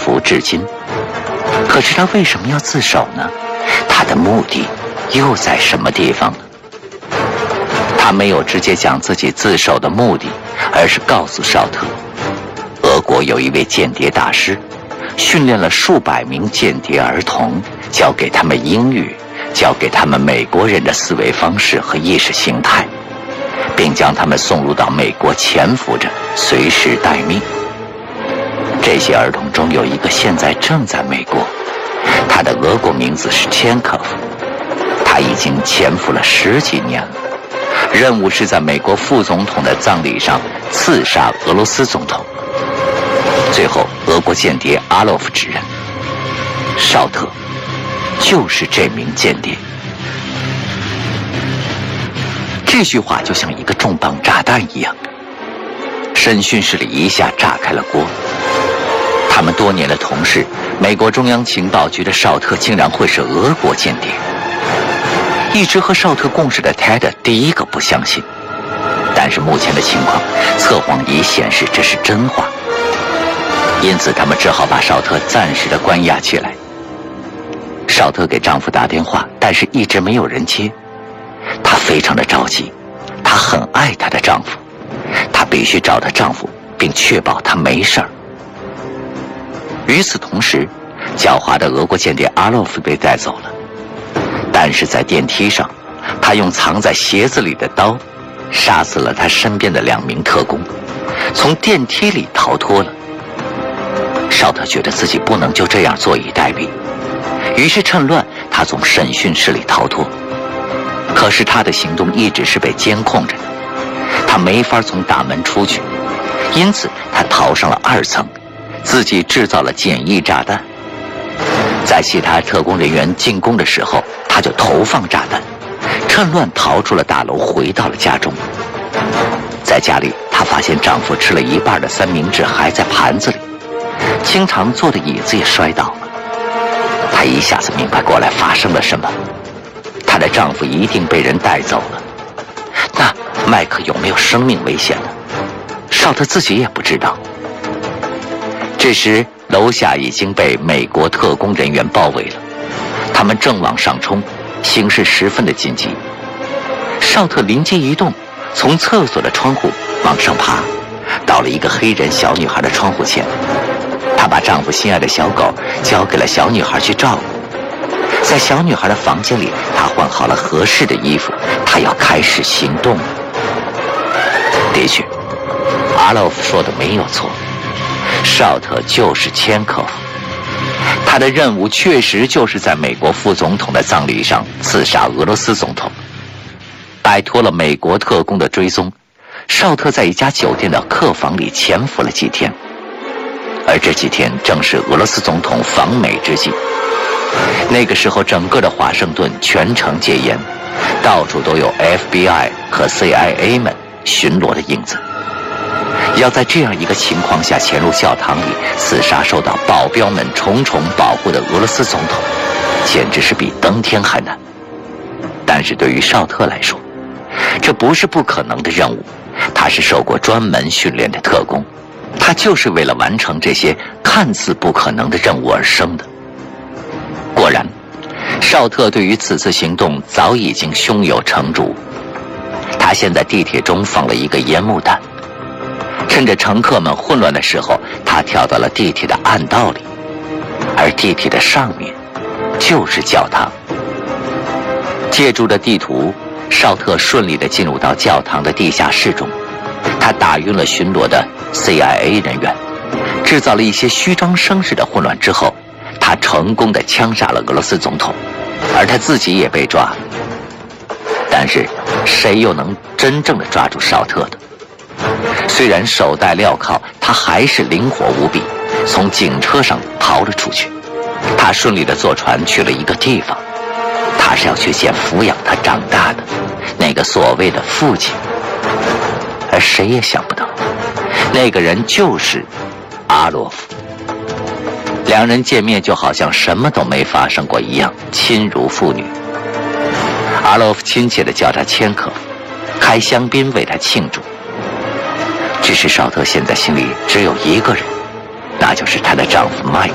服至今。可是他为什么要自首呢？他的目的又在什么地方呢？他没有直接讲自己自首的目的，而是告诉绍特，俄国有一位间谍大师，训练了数百名间谍儿童，教给他们英语，教给他们美国人的思维方式和意识形态，并将他们送入到美国潜伏着，随时待命。这些儿童中有一个现在正在美国，他的俄国名字是千科夫，他已经潜伏了10几年了。任务是在美国副总统的葬礼上刺杀俄罗斯总统。最后，俄国间谍阿洛夫指认，绍特就是这名间谍。这句话就像一个重磅炸弹一样，审讯室里一下炸开了锅。他们多年的同事，美国中央情报局的绍特竟然会是俄国间谍。一直和绍特共事的 Ted 第一个不相信，但是目前的情况，测谎仪显示这是真话，因此他们只好把绍特暂时的关押起来。绍特给丈夫打电话，但是一直没有人接，她非常的着急，她很爱她的丈夫，她必须找到丈夫，并确保他没事儿。与此同时，狡猾的俄国间谍阿洛夫被带走了。但是在电梯上，他用藏在鞋子里的刀杀死了他身边的2名特工，从电梯里逃脱了。绍特觉得自己不能就这样坐以待毙，于是趁乱他从审讯室里逃脱。可是他的行动一直是被监控着的，他没法从大门出去，因此他逃上了2层，自己制造了简易炸弹。在其他特工人员进攻的时候，他就投放炸弹，趁乱逃出了大楼，回到了家中。在家里，她发现丈夫吃了一半的三明治还在盘子里，经常坐的椅子也摔倒了。她一下子明白过来发生了什么，她的丈夫一定被人带走了。那麦克有没有生命危险呢？绍特自己也不知道。这时楼下已经被美国特工人员包围了，他们正往上冲，形势十分的紧急。绍特灵机一动，从厕所的窗户往上爬，到了一个黑人小女孩的窗户前。她把丈夫心爱的小狗交给了小女孩去照顾。在小女孩的房间里，她换好了合适的衣服，她要开始行动了。的确，阿洛夫说的没有错，绍特就是千科夫，他的任务确实就是在美国副总统的葬礼上刺杀俄罗斯总统。摆脱了美国特工的追踪，绍特在一家酒店的客房里潜伏了几天，而这几天正是俄罗斯总统访美之际。那个时候，整个的华盛顿全城戒严，到处都有 FBI 和 CIA 们巡逻的影子。要在这样一个情况下潜入教堂里刺杀受到保镖们重重保护的俄罗斯总统，简直是比登天还难。但是对于绍特来说，这不是不可能的任务，他是受过专门训练的特工，他就是为了完成这些看似不可能的任务而生的。果然，绍特对于此次行动早已经胸有成竹。他先在地铁中放了一个烟幕弹，趁着乘客们混乱的时候，他跳到了地铁的暗道里，而地铁的上面就是教堂。借助着地图，绍特顺利地进入到教堂的地下室中。他打晕了巡逻的 CIA 人员，制造了一些虚张声势的混乱之后，他成功地枪杀了俄罗斯总统，而他自己也被抓了。但是谁又能真正地抓住绍特的？虽然手带镣铐，他还是灵活无比，从警车上逃了出去。他顺利地坐船去了一个地方，他是要去见抚养他长大的那个所谓的父亲。而谁也想不到，那个人就是阿洛夫。两人见面就好像什么都没发生过一样，亲如父女。阿洛夫亲切地叫他千科夫，开香槟为他庆祝。只是绍特现在心里只有一个人，那就是她的丈夫麦克。